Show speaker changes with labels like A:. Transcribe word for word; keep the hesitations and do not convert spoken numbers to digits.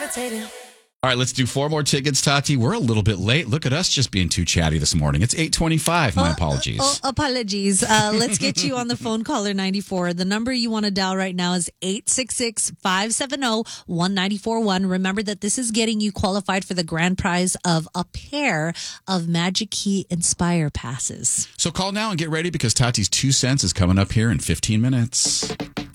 A: All right, let's do four more tickets, Tati. We're a little bit late. Look at us just being too chatty this morning. It's eight twenty-five. My
B: Oh,
A: apologies.
B: Oh, apologies. Uh, let's get you on the phone, caller ninety-four. The number you want to dial right now is eight six six, five seven zero, one nine four one. Remember that this is getting you qualified for the grand prize of a pair of Magic Key Inspire passes.
A: So call now and get ready because Tati's two cents is coming up here in fifteen minutes.